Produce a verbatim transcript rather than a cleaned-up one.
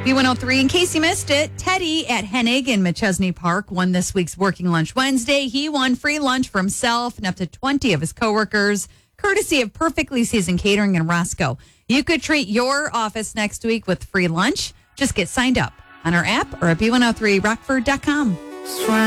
B one oh three, in case you missed it, Teddy at Hennig in McChesney Park won this week's Working Lunch Wednesday. He won free lunch for himself and up to twenty of his coworkers, courtesy of Perfectly Seasoned Catering in Roscoe. You could treat your office next week with free lunch. Just get signed up on our app or at B one oh three rockford dot com.